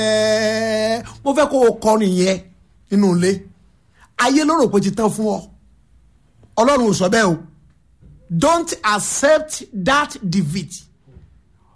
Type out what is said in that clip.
mo fẹ́ kó o kọrin yẹn nínú ilé ayé ló rò pé ti tán fún ọ ọlọ́run ò sọ bẹ́ẹ̀ o don't accept that defeat